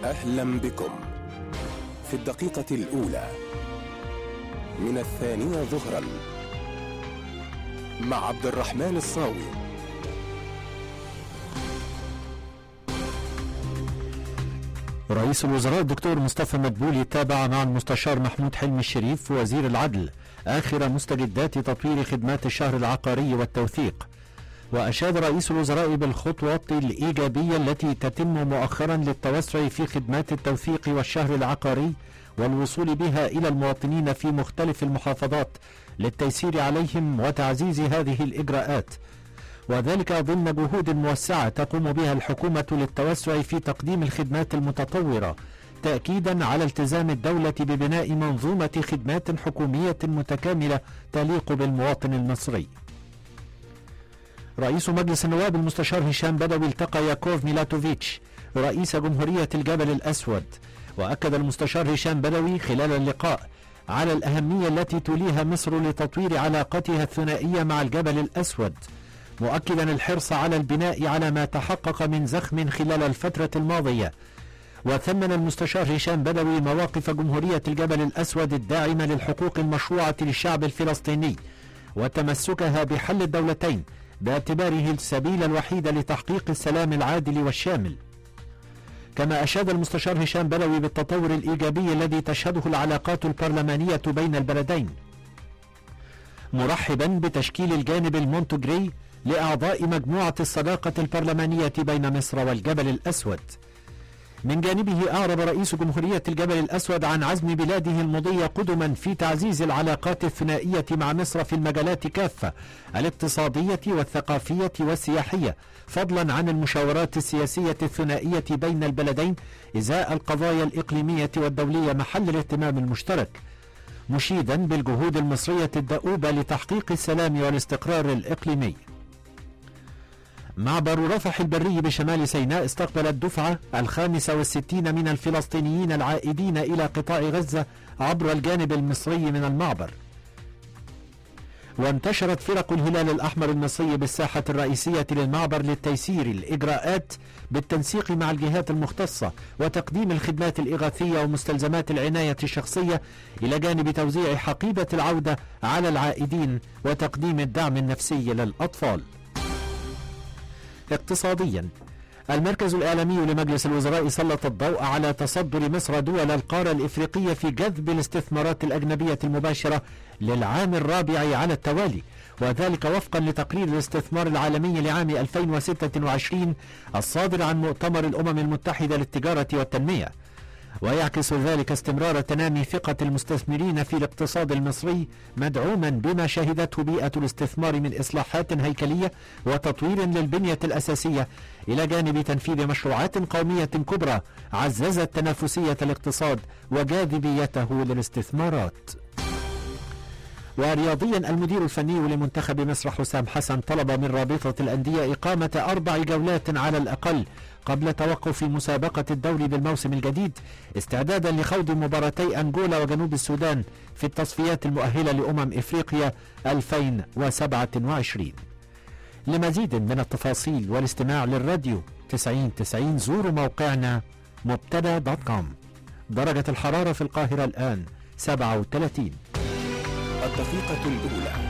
أهلا بكم في الدقيقة الأولى من 2 ظهرا مع عبد الرحمن الصاوي. رئيس الوزراء الدكتور مصطفى مدبولي تابع مع المستشار محمود حلمي الشريف وزير العدل آخر مستجدات تطوير خدمات الشهر العقاري والتوثيق. وأشاد رئيس الوزراء بالخطوات الإيجابية التي تتم مؤخرا للتوسع في خدمات التوثيق والشهر العقاري والوصول بها إلى المواطنين في مختلف المحافظات للتيسير عليهم وتعزيز هذه الإجراءات، وذلك ضمن جهود موسعة تقوم بها الحكومة للتوسع في تقديم الخدمات المتطورة، تأكيدا على التزام الدولة ببناء منظومة خدمات حكومية متكاملة تليق بالمواطن المصري. رئيس مجلس النواب المستشار هشام بدوي التقى ياكوف ميلاتوفيتش رئيس جمهورية الجبل الأسود، وأكد المستشار هشام بدوي خلال اللقاء على الأهمية التي توليها مصر لتطوير علاقتها الثنائية مع الجبل الأسود، مؤكدا الحرص على البناء على ما تحقق من زخم خلال الفترة الماضية. وثمن المستشار هشام بدوي مواقف جمهورية الجبل الأسود الداعمة للحقوق المشروعة للشعب الفلسطيني وتمسكها بحل الدولتين باعتباره السبيل الوحيد لتحقيق السلام العادل والشامل. كما أشاد المستشار هشام بدوي بالتطور الإيجابي الذي تشهده العلاقات البرلمانية بين البلدين، مرحبا بتشكيل الجانب المونتجري لأعضاء مجموعة الصداقة البرلمانية بين مصر والجبل الأسود. من جانبه أعرب رئيس جمهورية الجبل الأسود عن عزم بلاده المضي قدما في تعزيز العلاقات الثنائية مع مصر في المجالات كافة الاقتصادية والثقافية والسياحية، فضلا عن المشاورات السياسية الثنائية بين البلدين إزاء القضايا الإقليمية والدولية محل الاهتمام المشترك، مشيدا بالجهود المصرية الدؤوبة لتحقيق السلام والاستقرار الإقليمي. معبر رفح البري بشمال سيناء استقبل الدفعة 65 من الفلسطينيين العائدين إلى قطاع غزة عبر الجانب المصري من المعبر. وانتشرت فرق الهلال الأحمر المصري بالساحة الرئيسية للمعبر للتيسير الإجراءات بالتنسيق مع الجهات المختصة وتقديم الخدمات الإغاثية ومستلزمات العناية الشخصية، إلى جانب توزيع حقيبة العودة على العائدين وتقديم الدعم النفسي للأطفال. اقتصاديا، المركز الإعلامي لمجلس الوزراء سلط الضوء على تصدر مصر دول القارة الإفريقية في جذب الاستثمارات الأجنبية المباشرة للعام الرابع على التوالي، وذلك وفقا لتقرير الاستثمار العالمي لعام 2026 الصادر عن مؤتمر الأمم المتحدة للتجارة والتنمية. ويعكس ذلك استمرار تنامي ثقة المستثمرين في الاقتصاد المصري، مدعوما بما شهدته بيئة الاستثمار من إصلاحات هيكلية وتطوير للبنية الأساسية، إلى جانب تنفيذ مشروعات قومية كبرى عززت تنافسية الاقتصاد وجاذبيته للاستثمارات. ورياضيا، المدير الفني لمنتخب مصر حسام حسن طلب من رابطة الأندية إقامة 4 جولات على الأقل قبل توقف مسابقة الدوري بالموسم الجديد، استعدادا لخوض مباراتي أنجولا وجنوب السودان في التصفيات المؤهلة لأمم إفريقيا 2027. لمزيد من التفاصيل والاستماع للراديو 90 زوروا موقعنا مبتدا.com. درجة الحرارة في القاهرة الآن 37. الدقيقة الأولى